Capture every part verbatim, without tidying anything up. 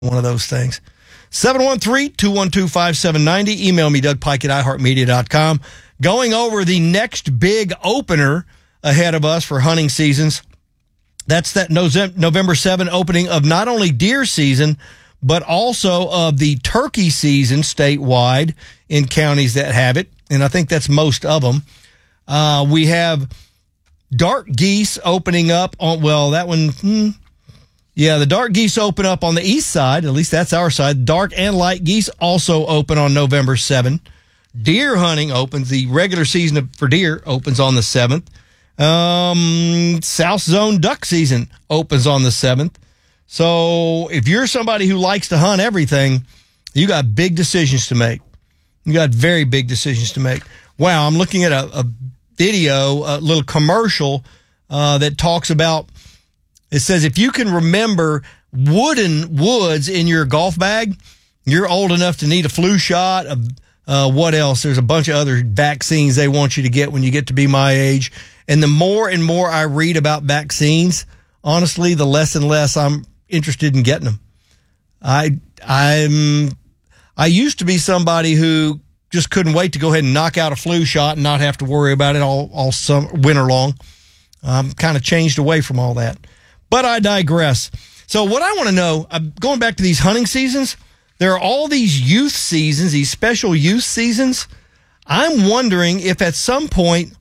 one of those things. seven one three, two one two, five seven nine zero. Email me, Doug Pike at i heart media dot com. Going over the next big opener ahead of us for hunting seasons. That's that November seventh opening of not only deer season, but also of the turkey season statewide in counties that have it. And I think that's most of them. Uh, we have dark geese opening up on, well, that one, hmm, yeah, the dark geese open up on the east side. At least that's our side. Dark and light geese also open on November seventh. Deer hunting opens, the regular season for deer opens on the seventh. Um, South Zone duck season opens on the seventh. So if you're somebody who likes to hunt everything, you got big decisions to make. You got very big decisions to make. Wow, I'm looking at a, a video, a little commercial uh, that talks about, it says if you can remember wooden woods in your golf bag, you're old enough to need a flu shot. A, uh, what else? There's a bunch of other vaccines they want you to get when you get to be my age. And the more and more I read about vaccines, honestly, the less and less I'm interested in getting them. I I'm I used to be somebody who just couldn't wait to go ahead and knock out a flu shot and not have to worry about it all all summer, winter long. I'm kind of changed away from all that. But I digress. So what I want to know, I'm going back to these hunting seasons, there are all these youth seasons, these special youth seasons. I'm wondering if at some point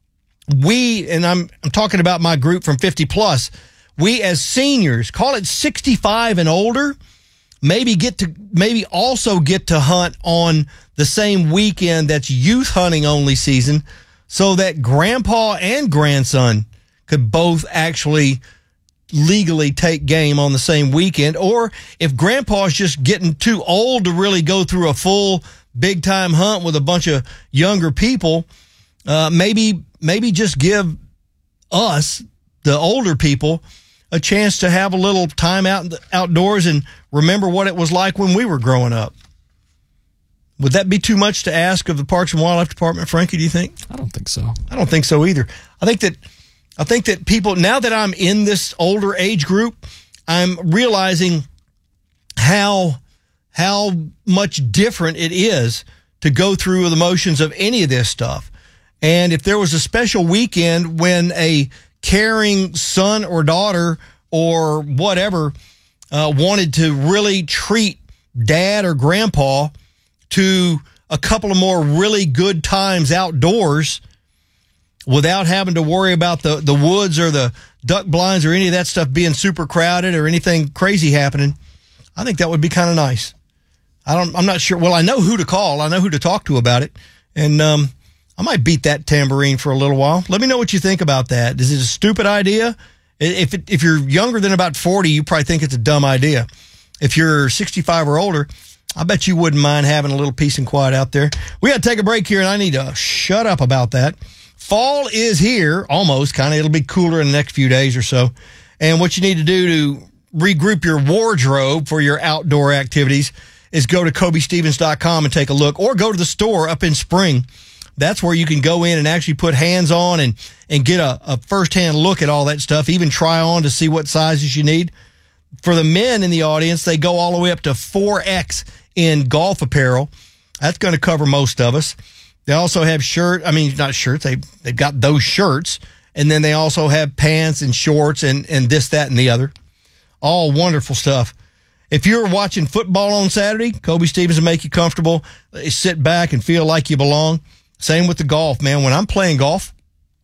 we, and I'm I'm talking about my group from fifty plus, we as seniors, call it sixty-five and older, maybe get to maybe also get to hunt on the same weekend that's youth hunting only season, so that grandpa and grandson could both actually legally take game on the same weekend. Or if grandpa's just getting too old to really go through a full big time hunt with a bunch of younger people, uh, maybe maybe just give us, the older people, a chance to have a little time out in the outdoors and remember what it was like when we were growing up. Would that be too much to ask of the Parks and Wildlife Department, Frankie, do you think? I don't think so. I don't think so either. I think that I think that people, now that I'm in this older age group, I'm realizing how how much different it is to go through the motions of any of this stuff. And if there was a special weekend when a caring son or daughter or whatever uh, wanted to really treat dad or grandpa to a couple of more really good times outdoors without having to worry about the, the woods or the duck blinds or any of that stuff being super crowded or anything crazy happening, I think that would be kind of nice. I don't, I'm not sure. Well, I know who to call. I know who to talk to about it. And, um, I might beat that tambourine for a little while. Let me know what you think about that. Is it a stupid idea? If it, if you're younger than about forty, you probably think it's a dumb idea. If you're sixty-five or older, I bet you wouldn't mind having a little peace and quiet out there. We got to take a break here, and I need to shut up about that. Fall is here, almost, kind of. It'll be cooler in the next few days or so. And what you need to do to regroup your wardrobe for your outdoor activities is go to Kobe Stevens dot com and take a look, or go to the store up in Spring. That's where you can go in and actually put hands on and, and get a, a first-hand look at all that stuff, even try on to see what sizes you need. For the men in the audience, they go all the way up to four X in golf apparel. That's going to cover most of us. They also have shirt, I mean, not shirts, they, they've got those shirts, and then they also have pants and shorts and, and this, that, and the other. All wonderful stuff. If you're watching football on Saturday, Kobe Stevens will make you comfortable. Sit back and feel like you belong. Same with the golf, man. When I'm playing golf,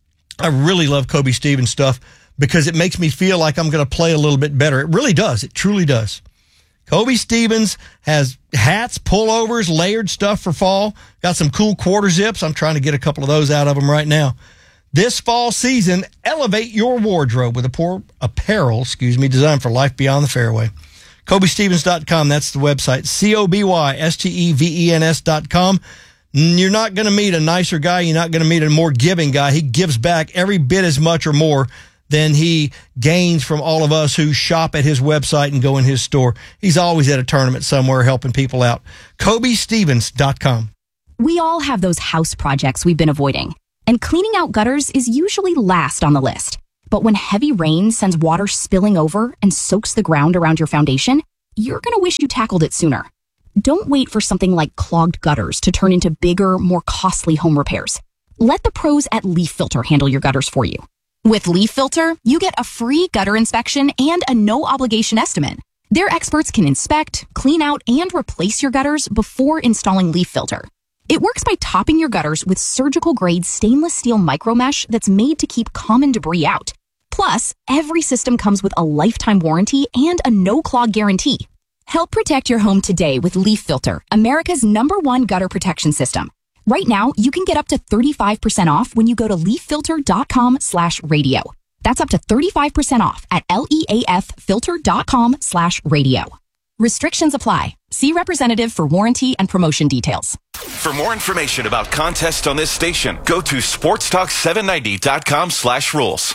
I really love Kobe Stevens stuff because it makes me feel like I'm going to play a little bit better. It really does. It truly does. Kobe Stevens has hats, pullovers, layered stuff for fall. Got some cool quarter zips. I'm trying to get a couple of those out of them right now. This fall season, elevate your wardrobe with a poor apparel, excuse me, designed for life beyond the fairway. Kobe Stevens dot com, that's the website. C O B Y S T E V E N S dot com. You're not going to meet a nicer guy. You're not going to meet a more giving guy. He gives back every bit as much or more than he gains from all of us who shop at his website and go in his store. He's always at a tournament somewhere helping people out. Kobe Stevens dot com. We all have those house projects we've been avoiding, and cleaning out gutters is usually last on the list. But when heavy rain sends water spilling over and soaks the ground around your foundation, you're going to wish you tackled it sooner. Don't wait for something like clogged gutters to turn into bigger, more costly home repairs. Let the pros at Leaf Filter handle your gutters for you. With Leaf Filter, you get a free gutter inspection and a no-obligation estimate. Their experts can inspect, clean out, and replace your gutters before installing Leaf Filter. It works by topping your gutters with surgical-grade stainless steel micromesh that's made to keep common debris out. Plus, every system comes with a lifetime warranty and a no-clog guarantee. Help protect your home today with Leaf Filter, America's number one gutter protection system. Right now, you can get up to thirty-five percent off when you go to leaffilter.com slash radio. That's up to thirty-five percent off at leaffilter.com slash radio. Restrictions apply. See representative for warranty and promotion details. For more information about contests on this station, go to sportstalk seven ninety dot com slash rules.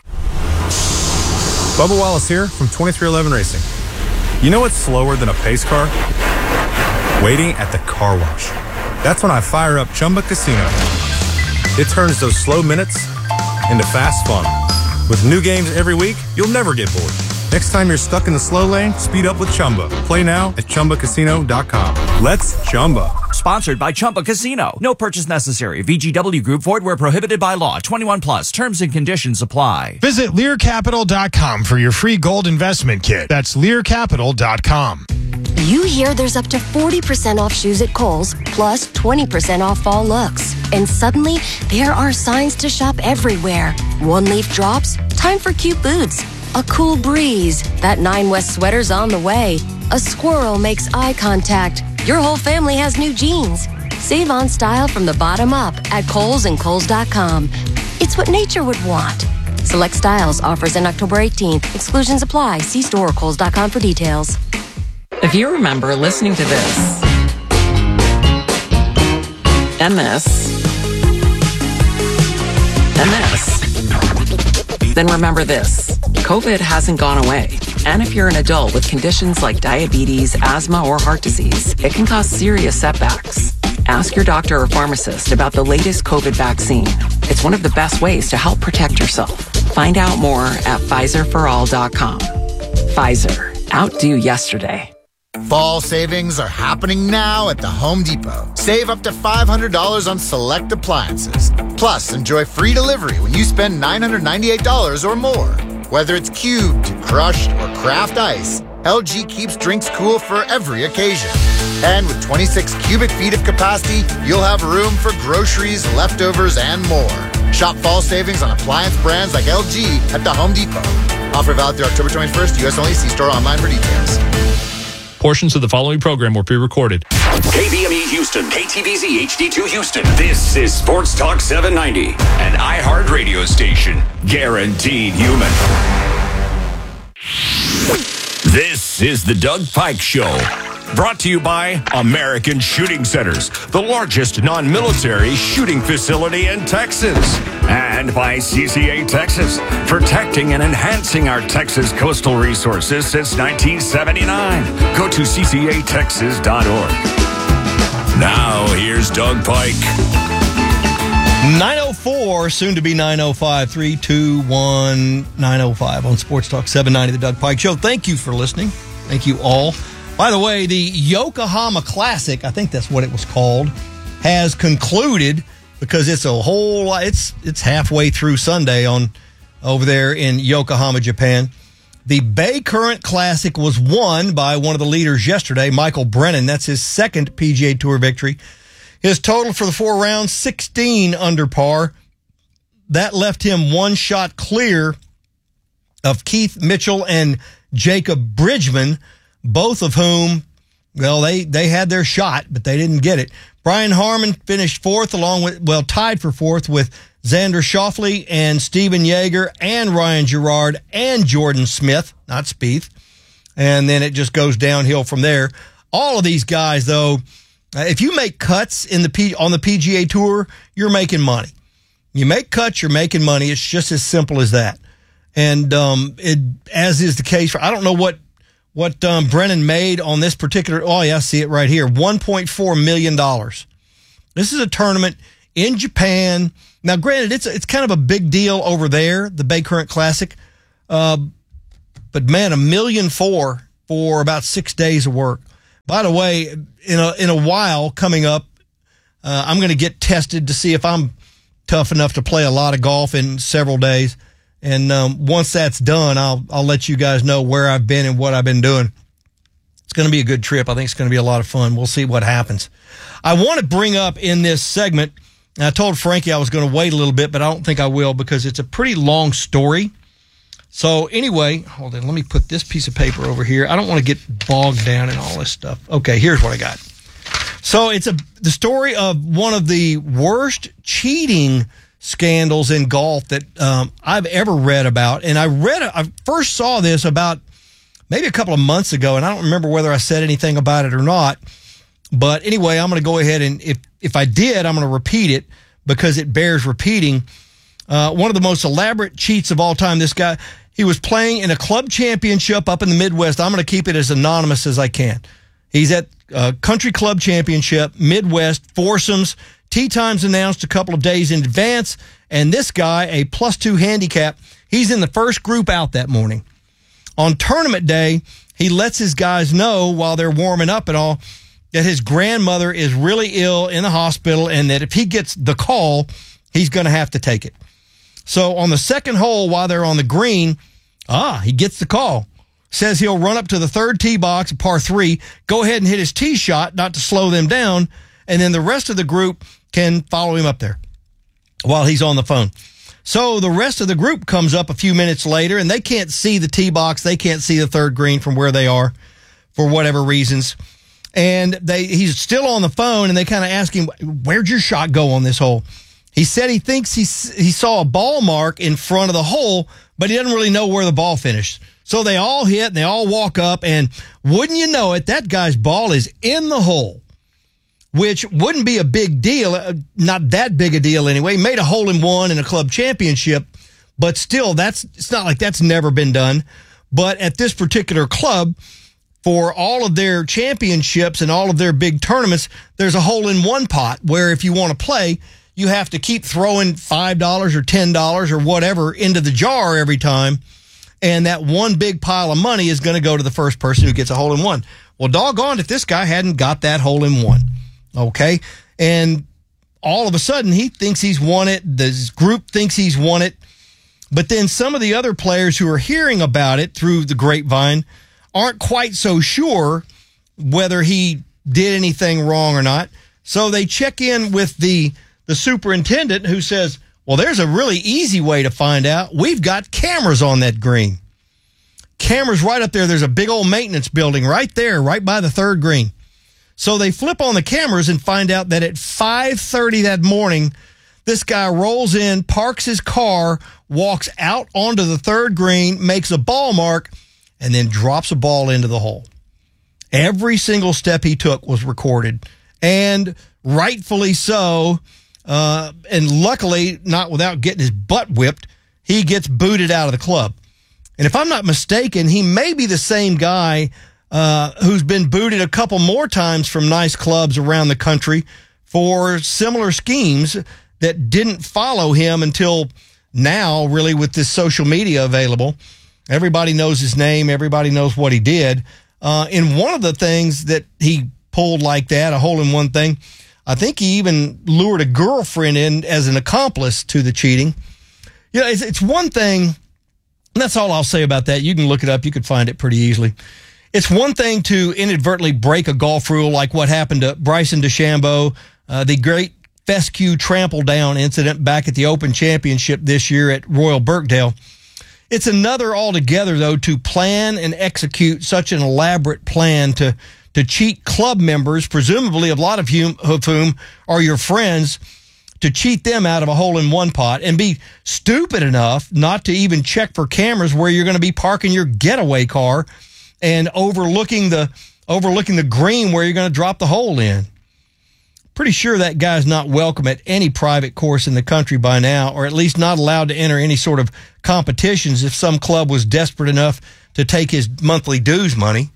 Bubba Wallace here from twenty-three eleven Racing. You know what's slower than a pace car? Waiting at the car wash. That's when I fire up Chumba Casino. It turns those slow minutes into fast fun. With new games every week, you'll never get bored. Next time you're stuck in the slow lane, speed up with Chumba. Play now at chumba casino dot com. Let's Chumba. Sponsored by Chumba Casino. No purchase necessary. V G W Group. Void where prohibited by law. twenty-one plus. Terms and conditions apply. Visit lear capital dot com for your free gold investment kit. That's lear capital dot com. You hear there's up to forty percent off shoes at Kohl's, plus twenty percent off fall looks. And suddenly, there are signs to shop everywhere. One leaf drops, time for cute boots. A cool breeze, that Nine West sweater's on the way. A squirrel makes eye contact. Your whole family has new jeans. Save on style from the bottom up at Kohl's and Kohl's dot com. It's what nature would want. Select styles, offers in October eighteenth. Exclusions apply. See store or Kohl's dot com for details. If you remember listening to this, and this, and this, then remember this. COVID hasn't gone away. And if you're an adult with conditions like diabetes, asthma, or heart disease, it can cause serious setbacks. Ask your doctor or pharmacist about the latest COVID vaccine. It's one of the best ways to help protect yourself. Find out more at Pfizer for all dot com. Pfizer. Outdo yesterday. Fall savings are happening now at the Home Depot. Save up to five hundred dollars on select appliances. Plus, enjoy free delivery when you spend nine hundred ninety-eight dollars or more. Whether it's cubed, crushed, or craft ice, L G keeps drinks cool for every occasion. And with twenty-six cubic feet of capacity, you'll have room for groceries, leftovers, and more. Shop fall savings on appliance brands like L G at the Home Depot. Offer valid through October twenty-first. U S only. See store online for details. Portions of the following program were pre-recorded. K B M E Houston, K T V Z H D two Houston. This is Sports Talk seven ninety, an iHeart radio station, guaranteed human. This is the Doug Pike Show, brought to you by American Shooting Centers, the largest non-military shooting facility in Texas, and by C C A Texas, protecting and enhancing our Texas coastal resources since nineteen seventy-nine. Go to c c a texas dot org. Now, here's Doug Pike. nine oh four, soon to be nine oh five, three two one, nine oh five on Sports Talk seven ninety, the Doug Pike Show. Thank you for listening. Thank you all. By the way, the Yokohama Classic, I think that's what it was called, has concluded because it's a whole lot, it's, it's halfway through Sunday on over there in Yokohama, Japan. The Bay Current Classic was won by one of the leaders yesterday, Michael Brennan. That's his second P G A Tour victory. His total for the four rounds, sixteen under par. That left him one shot clear of Keith Mitchell and Jacob Bridgman, both of whom, well, they, they had their shot, but they didn't get it. Brian Harman finished fourth along with, well, tied for fourth with Xander Schauffele and Steven Yeager and Ryan Gerard and Jordan Smith, not Spieth. And then it just goes downhill from there. All of these guys, though, if you make cuts in the P, on the P G A Tour, you're making money. You make cuts, you're making money. It's just as simple as that. And um, it, as is the case for, I don't know what what um, Brennan made on this particular, oh yeah, I see it right here, one point four million dollars. This is a tournament in Japan. Now, granted, it's it's kind of a big deal over there, the Bay Current Classic. Uh, but man, a million four for about six days of work. By the way, in a, in a while coming up, uh, I'm going to get tested to see if I'm tough enough to play a lot of golf in several days. And um, once that's done, I'll I'll let you guys know where I've been and what I've been doing. It's going to be a good trip. I think it's going to be a lot of fun. We'll see what happens. I want to bring up in this segment, and I told Frankie I was going to wait a little bit, but I don't think I will because it's a pretty long story. So anyway, hold on. Let me put this piece of paper over here. I don't want to get bogged down in all this stuff. Okay, here's what I got. So it's a the story of one of the worst cheating scandals in golf that um, I've ever read about. And I read it, I first saw this about maybe a couple of months ago, and I don't remember whether I said anything about it or not. But anyway, I'm going to go ahead and if, if I did, I'm going to repeat it because it bears repeating. Uh, one of the most elaborate cheats of all time. This guy, he was playing in a club championship up in the Midwest. I'm going to keep it as anonymous as I can. He's at a country club championship, Midwest, foursomes, tee times announced a couple of days in advance, and this guy, a plus two handicap, he's in the first group out that morning. On tournament day, he lets his guys know while they're warming up and all that his grandmother is really ill in the hospital and that if he gets the call, he's going to have to take it. So on the second hole while they're on the green, ah, he gets the call. Says he'll run up to the third tee box, par three, go ahead and hit his tee shot, not to slow them down, and then the rest of the group can follow him up there while he's on the phone. So the rest of the group comes up a few minutes later, and they can't see the tee box. They can't see the third green from where they are for whatever reasons. And they he's still on the phone, and they kind of ask him, where'd your shot go on this hole? He said he thinks he, he saw a ball mark in front of the hole, but he doesn't really know where the ball finished. So they all hit, and they all walk up, and wouldn't you know it, that guy's ball is in the hole, which wouldn't be a big deal, uh, not that big a deal anyway. He made a hole-in-one in a club championship, but still, that's it's not like that's never been done. But at this particular club, for all of their championships and all of their big tournaments, there's a hole-in-one pot where if you want to play, you have to keep throwing five dollars or ten dollars or whatever into the jar every time, and that one big pile of money is going to go to the first person who gets a hole-in-one. Well, doggone if this guy hadn't got that hole-in-one. Okay, and all of a sudden he thinks he's won it. The group thinks he's won it. But then some of the other players who are hearing about it through the grapevine aren't quite so sure whether he did anything wrong or not. So they check in with the, the superintendent who says, well, there's a really easy way to find out. We've got cameras on that green. Cameras right up there. There's a big old maintenance building right there, right by the third green. So they flip on the cameras and find out that at five thirty that morning, this guy rolls in, parks his car, walks out onto the third green, makes a ball mark, and then drops a ball into the hole. Every single step he took was recorded, and rightfully so. Uh, and luckily, not without getting his butt whipped, he gets booted out of the club. And if I'm not mistaken, he may be the same guy Uh, who's been booted a couple more times from nice clubs around the country for similar schemes that didn't follow him until now, really, with this social media available. Everybody knows his name. Everybody knows what he did. Uh, and one of the things that he pulled like that, a hole-in-one thing, I think he even lured a girlfriend in as an accomplice to the cheating. You know, it's, it's one thing, and that's all I'll say about that. You can look it up. You can find it pretty easily. It's one thing to inadvertently break a golf rule like what happened to Bryson DeChambeau, uh, the great fescue trample down incident back at the Open Championship this year at Royal Birkdale. It's another altogether, though, to plan and execute such an elaborate plan to, to cheat club members, presumably a lot of whom, of whom are your friends, to cheat them out of a hole-in-one pot and be stupid enough not to even check for cameras where you're going to be parking your getaway car and overlooking the overlooking the green where you're going to drop the hole in. Pretty sure that guy's not welcome at any private course in the country by now, or at least not allowed to enter any sort of competitions if some club was desperate enough to take his monthly dues money.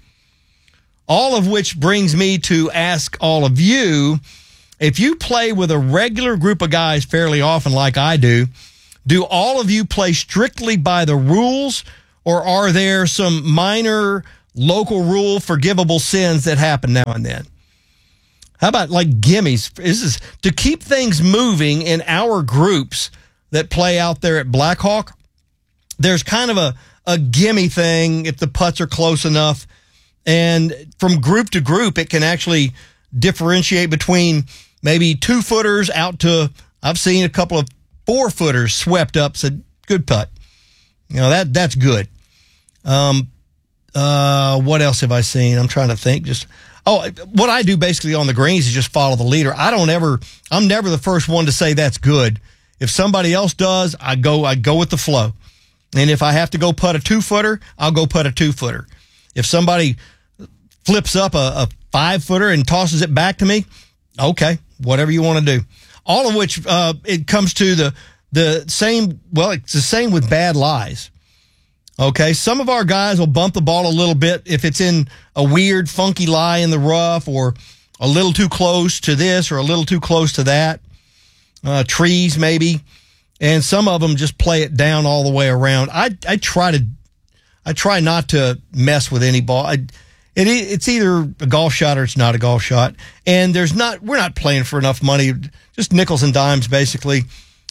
All of which brings me to ask all of you, if you play with a regular group of guys fairly often like I do, do all of you play strictly by the rules, or are there some minor local rule forgivable sins that happen now and then. How about like gimmies? This is to keep things moving in our groups that play out there at Blackhawk. There's kind of a, a gimme thing if the putts are close enough. And from group to group, it can actually differentiate between maybe two footers out to, I've seen a couple of four footers swept up. So good putt. You know, that that's good. Um, uh, what else have I seen? I'm trying to think. Just, oh, what I do basically on the greens is just follow the leader. I don't ever, I'm never the first one to say that's good. If somebody else does, I go, I go with the flow. And if I have to go putt a two footer, I'll go putt a two footer. If somebody flips up a, a five footer and tosses it back to me, okay, whatever you want to do. All of which, uh, it comes to the, the same, well, it's the same with bad lies. Okay, some of our guys will bump the ball a little bit if it's in a weird, funky lie in the rough or a little too close to this or a little too close to that. Uh, trees, maybe. And some of them just play it down all the way around. I I try to, I try not to mess with any ball. I, it it's either a golf shot or it's not a golf shot. And there's not, we're not playing for enough money, just nickels and dimes basically,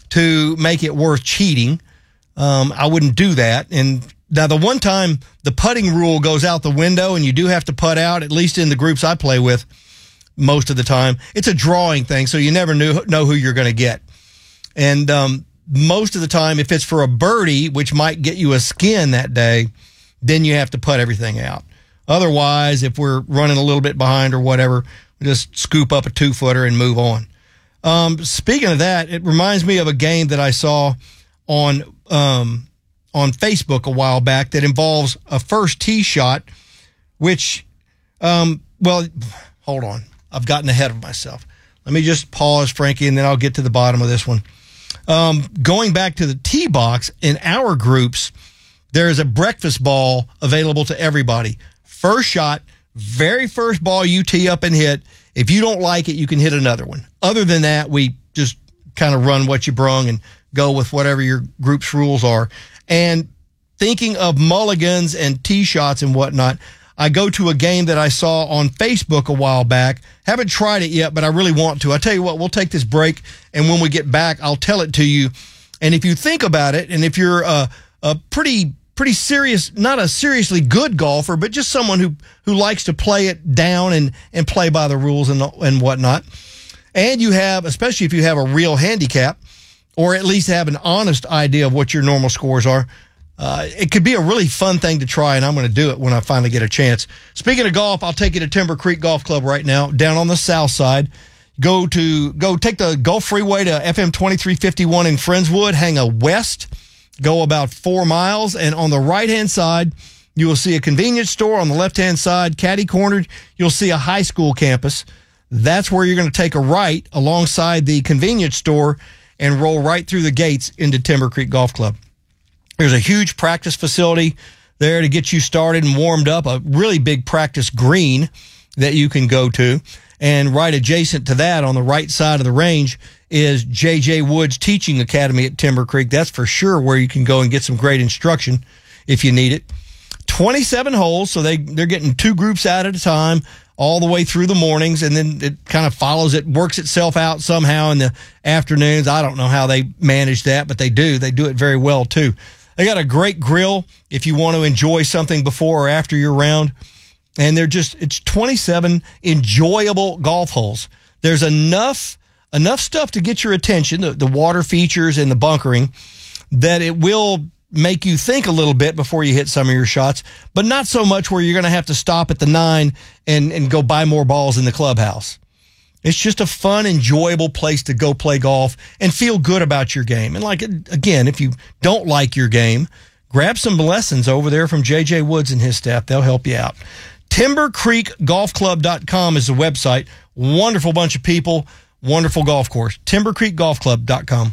to make it worth cheating. Um, I wouldn't do that. And now the one time the putting rule goes out the window and you do have to putt out, at least in the groups I play with most of the time, it's a drawing thing. So you never knew, know who you're going to get. And, um, most of the time, if it's for a birdie, which might get you a skin that day, then you have to putt everything out. Otherwise, if we're running a little bit behind or whatever, we just scoop up a two footer and move on. Um, speaking of that, it reminds me of a game that I saw on, um, on Facebook a while back that involves a first tee shot, which, um, well, hold on. I've gotten ahead of myself. Let me just pause, Frankie, and then I'll get to the bottom of this one. Um, going back to the tee box, in our groups, there is a breakfast ball available to everybody. First shot, very first ball you tee up and hit. If you don't like it, you can hit another one. Other than that, we just kind of run what you brung and go with whatever your group's rules are. And thinking of mulligans and tee shots and whatnot, I go to a game that I saw on Facebook a while back. Haven't tried it yet, but I really want to. I tell you what, we'll take this break, and when we get back, I'll tell it to you. And if you think about it, and if you're a, a pretty pretty serious, not a seriously good golfer, but just someone who, who likes to play it down and, and play by the rules and and whatnot, and you have, especially if you have a real handicap, or at least have an honest idea of what your normal scores are, Uh, it could be a really fun thing to try, and I'm going to do it when I finally get a chance. Speaking of golf, I'll take you to Timber Creek Golf Club right now, down on the south side. Go to go take the Gulf Freeway to F M twenty-three fifty-one in Friendswood, hang a west, go about four miles, and on the right-hand side, you will see a convenience store. On the left-hand side, catty-cornered, you'll see a high school campus. That's where you're going to take a right alongside the convenience store and roll right through the gates into Timber Creek Golf Club. There's a huge practice facility there to get you started and warmed up, a really big practice green that you can go to. And right adjacent to that on the right side of the range is J J Woods Teaching Academy at Timber Creek. That's for sure where you can go and get some great instruction if you need it. twenty-seven holes, so they, they're getting two groups out at a time all the way through the mornings, and then it kind of follows it, works itself out somehow in the afternoons. I don't know how they manage that, but they do. They do it very well, too. They got a great grill if you want to enjoy something before or after your round. And they're just, it's twenty-seven enjoyable golf holes. There's enough, enough stuff to get your attention, the, the water features and the bunkering, that it will make you think a little bit before you hit some of your shots, but not so much where you're going to have to stop at the nine and, and go buy more balls in the clubhouse. It's just a fun, enjoyable place to go play golf and feel good about your game. And like, again, if you don't like your game, grab some lessons over there from J J Woods and his staff. They'll help you out. timber creek golf club dot com is the website. Wonderful bunch of people, wonderful golf course. timber creek golf club dot com.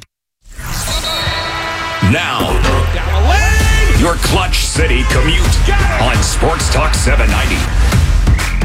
Now, your Clutch City commute on Sports Talk seven ninety.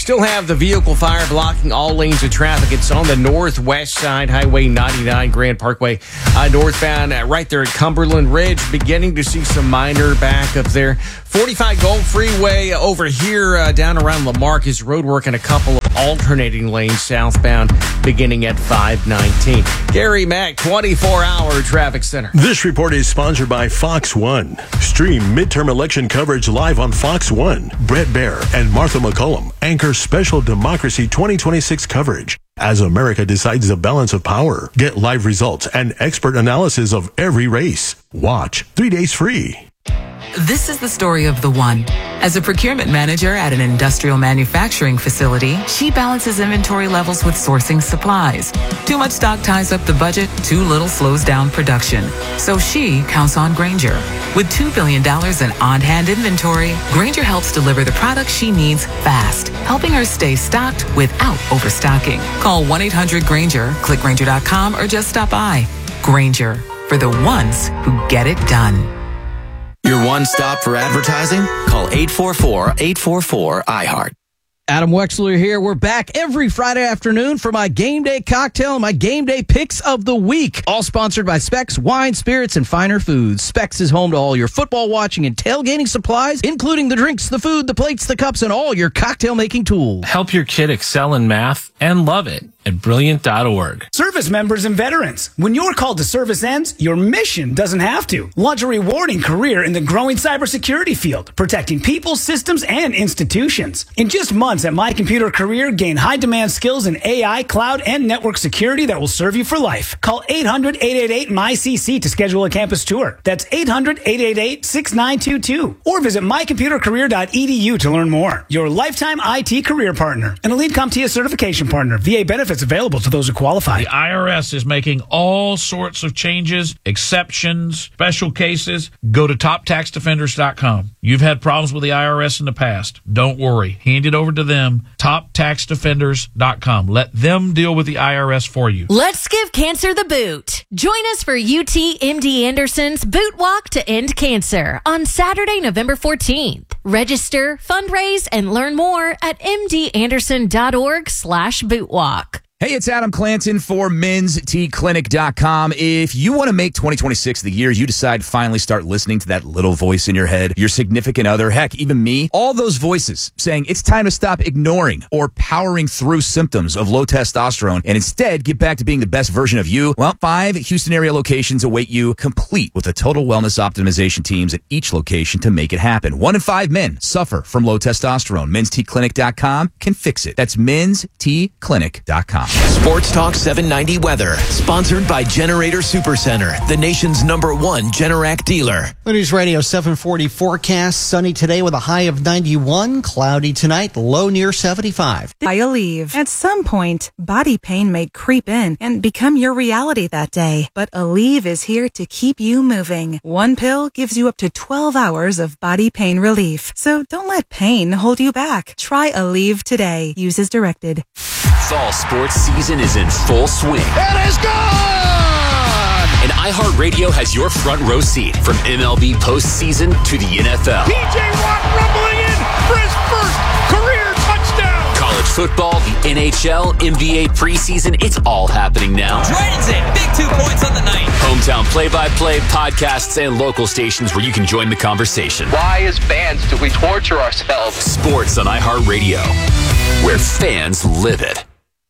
still have the vehicle fire blocking all lanes of traffic. It's on the northwest side, Highway ninety-nine, Grand Parkway, uh, northbound, uh, right there at Cumberland Ridge. Beginning to see some minor backup there. forty-five Gold Freeway over here, uh, down around Lamarcus Road, working a couple of alternating lanes southbound, beginning at five nineteen. Gary Mack, twenty-four hour traffic center. This report is sponsored by Fox One. Stream midterm election coverage live on Fox One. Brett Baer and Martha McCullum anchor special Democracy twenty twenty-six coverage as America decides the balance of power. Get live results and expert analysis of every race. Watch three days free. This is the story of the one. As a procurement manager at an industrial manufacturing facility, she balances inventory levels with sourcing supplies. Too much stock ties up the budget, too little slows down production. So she counts on Grainger. With two billion dollars in on-hand inventory, Grainger helps deliver the products she needs fast, helping her stay stocked without overstocking. Call one eight hundred Grainger, click Grainger dot com, or just stop by. Grainger, for the ones who get it done. Your one stop for advertising? Call eight four four, eight four four, I heart. Adam Wexler here. We're back every Friday afternoon for my game day cocktail and my game day picks of the week. All sponsored by Specs Wine, Spirits, and Finer Foods. Specs is home to all your football watching and tailgating supplies, including the drinks, the food, the plates, the cups, and all your cocktail making tools. Help your kid excel in math and love it at brilliant dot org. Service members and veterans. When your call to service ends, your mission doesn't have to. Launch a rewarding career in the growing cybersecurity field, protecting people, systems, and institutions. In just months at My Computer Career, gain high-demand skills in A I, cloud, and network security that will serve you for life. Call eight hundred, eight eight eight, M Y C C to schedule a campus tour. That's eight hundred, eight eight eight, six nine two two. Or visit my computer career dot e d u to learn more. Your lifetime I T career partner. And a Elite CompTIA certification partner. V A benefits available to those who qualify. The I R S is making all sorts of changes, exceptions, special cases. Go to top tax defenders dot com. You've had problems with the I R S in the past. Don't worry. Hand it over to them. top tax defenders dot com. Let them deal with the I R S for you. Let's give cancer the boot. Join us for U T M D Anderson's Boot Walk to End Cancer on Saturday, November fourteenth. Register, fundraise, and learn more at m d anderson dot org slash boot walk. Hey, it's Adam Clanton for men's t clinic dot com. If you want to make twenty twenty-six the year you decide to finally start listening to that little voice in your head, your significant other, heck, even me, all those voices saying it's time to stop ignoring or powering through symptoms of low testosterone and instead get back to being the best version of you, well, five Houston area locations await you, complete with a total wellness optimization teams at each location to make it happen. One in five men suffer from low testosterone. men's t clinic dot com can fix it. That's men's t clinic dot com. Sports Talk seven ninety weather, sponsored by Generator Supercenter, the nation's number one Generac dealer. The News Radio seven forty forecast, sunny today with a high of ninety-one, cloudy tonight, low near seventy-five. I Aleve. At some point, body pain may creep in and become your reality that day, but Aleve is here to keep you moving. One pill gives you up to twelve hours of body pain relief, so don't let pain hold you back. Try Aleve today. Use as directed. Fall sports season is in full swing. It is gone! And iHeartRadio has your front row seat from M L B postseason to the N F L. P J Watt rumbling in for his first career touchdown! College football, the N H L, N B A preseason, it's all happening now. Drayton's in, big two points on the night. Hometown play-by-play, podcasts, and local stations where you can join the conversation. Why, as fans, do we torture ourselves? Sports on iHeartRadio, where fans live it.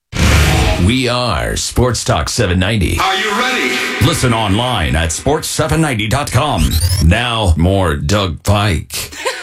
We are Sports Talk seven ninety. Are you ready? Listen online at sports seven ninety dot com. Now, more Doug Pike.